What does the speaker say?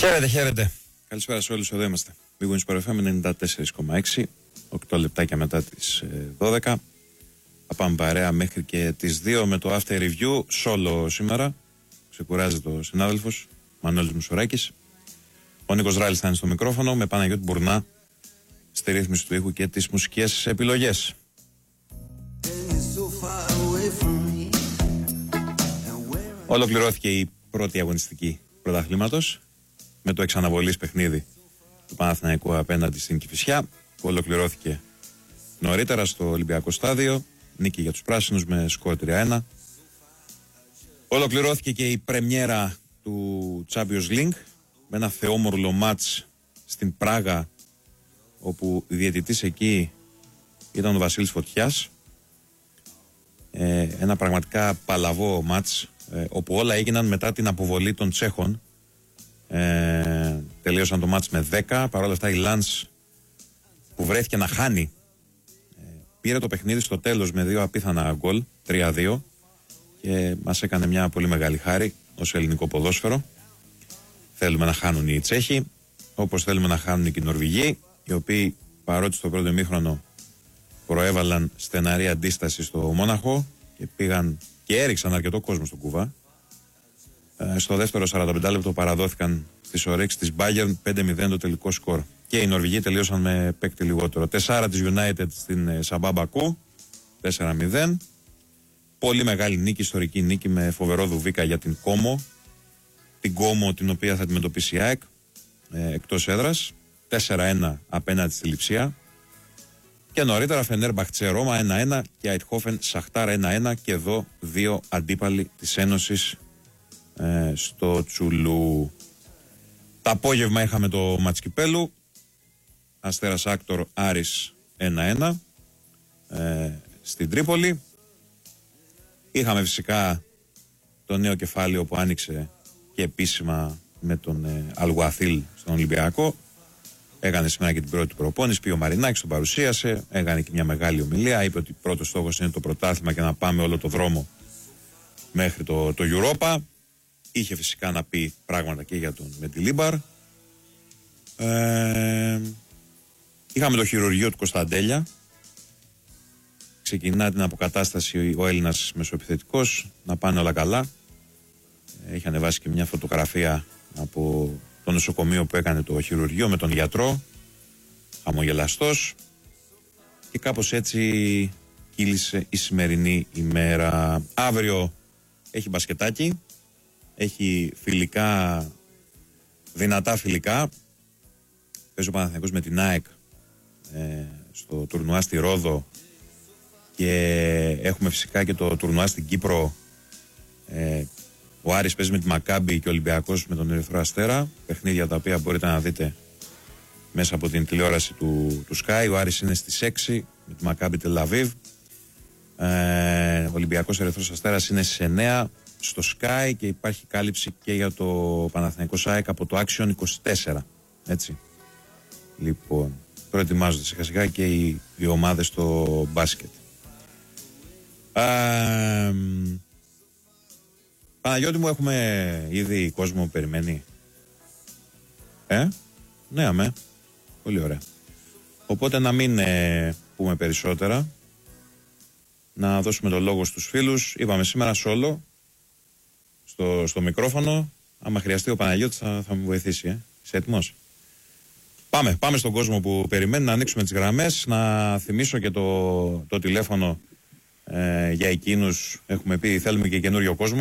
Χαίρετε, χαίρετε. Καλησπέρα σε όλους, εδώ είμαστε. Big Wings FM 94,6, 8 λεπτάκια μετά τις 12. Θα πάμε παρέα μέχρι και τις 2 με το After Review, solo σήμερα. Ξεκουράζεται ο συνάδελφος Μανώλης Μουσουράκης. Ο Νίκος Ράλης θα είναι στο μικρόφωνο, με Παναγιώτη Μπουρνά στη ρύθμιση του ήχου και τις μουσικές επιλογές. Ολοκληρώθηκε η πρώτη αγωνιστική πρωταθλήματος με το εξαναβολής παιχνίδι του Παναθηναϊκού απέναντι στην Κηφισιά, που ολοκληρώθηκε νωρίτερα στο Ολυμπιακό Στάδιο. Νίκη για τους πράσινους με σκορ 3-1. Ολοκληρώθηκε και η πρεμιέρα του Champions League με ένα θεόμορλο μάτς στην Πράγα, όπου διαιτητής εκεί ήταν ο Βασίλης Φωτιάς. Ένα πραγματικά παλαβό μάτς, όπου όλα έγιναν μετά την αποβολή των Τσέχων. Τελείωσαν το μάτς με 10. Παρ' όλα αυτά η Λανς, που βρέθηκε να χάνει, πήρε το παιχνίδι στο τέλος με 2 απίθανα γκολ, 3-2, και μας έκανε μια πολύ μεγάλη χάρη ως ελληνικό ποδόσφαιρο. Θέλουμε να χάνουν οι Τσέχοι, όπως θέλουμε να χάνουν και οι Νορβηγοί, οι οποίοι παρότι στο πρώτο ημίχρονο προέβαλαν στεναρή αντίσταση στο Μόναχο και πήγαν και έριξαν αρκετό κόσμο στον κουβά. Στο δεύτερο 45 λεπτό παραδόθηκαν στις ορέξεις της Bayern, 5-0 το τελικό σκορ. Και οι Νορβηγοί τελείωσαν με παίκτη λιγότερο. 4 της United στην Σαμπά Μπακού, 4-0. Πολύ μεγάλη νίκη, ιστορική νίκη με φοβερό δουβίκα για την Κόμο. Την Κόμο την οποία θα αντιμετωπίσει η ΑΕΚ εκτός έδρας. 4-1 απέναντι στη Λειψία. Και νωρίτερα Φενέρμπαχτσε Ρώμα 1-1 και Αιτχόφεν Σαχτάρ 1-1, και εδώ 2 αντίπαλοι της Ένωσης στο Τσουλού. Το απόγευμα είχαμε το μάτς κυπέλου, Αστέρας Άκτορ Άρης 1-1 στην Τρίπολη. Είχαμε φυσικά το νέο κεφάλαιο που άνοιξε και επίσημα με τον Αλγουαθίλ στον Ολυμπιακό. Έκανε σήμερα και την πρώτη προπόνηση, πήγε ο Μαρινάκης, τον παρουσίασε, έκανε και μια μεγάλη ομιλία, είπε ότι πρώτος στόχος είναι το πρωτάθλημα και να πάμε όλο το δρόμο μέχρι το Europa. Είχε φυσικά να πει πράγματα και για τον Μεντιλίμπαρ. Είχαμε το χειρουργείο του Κωνσταντέλια. Ξεκινά την αποκατάσταση ο Έλληνας μεσοεπιθετικός, να πάνε όλα καλά. Έχει ανεβάσει και μια φωτογραφία από το νοσοκομείο που έκανε το χειρουργείο με τον γιατρό, χαμογελαστός, και κάπως έτσι κύλησε η σημερινή ημέρα. Αύριο έχει μπασκετάκι, έχει φιλικά, δυνατά φιλικά. Παίζει ο Παναθηναϊκός με την ΑΕΚ στο τουρνουά στη Ρόδο, και έχουμε φυσικά και το τουρνουά στην Κύπρο. Ο Άρης παίζει με τη Μακάμπι και ο Ολυμπιακός με τον Ερυθρό Αστέρα. Παιχνίδια τα οποία μπορείτε να δείτε μέσα από την τηλεόραση του Sky. Ο Άρης είναι στις 6 με τη Μακάμπι Τελαβίβ. Ο Ολυμπιακός Ερυθρός Αστέρας είναι στις 9 στο Sky, και υπάρχει κάλυψη και για το Παναθηναϊκό ΑΕΚ από το Action 24. Έτσι. Λοιπόν, προετοιμάζονται σιγά σιγά και οι ομάδες στο μπάσκετ. Παναγιώτη μου, έχουμε ήδη κόσμο που περιμένει. Ναι, αμέ. Πολύ ωραία. Οπότε να μην πούμε περισσότερα. Να δώσουμε το λόγο στους φίλους. Είπαμε σήμερα solo στο μικρόφωνο. Άμα χρειαστεί ο Παναγιώτης θα μου βοηθήσει. Είσαι έτοιμος? Πάμε στον κόσμο που περιμένει, να ανοίξουμε τις γραμμές. Να θυμίσω και το τηλέφωνο για εκείνους. Έχουμε πει θέλουμε και καινούριο κόσμο.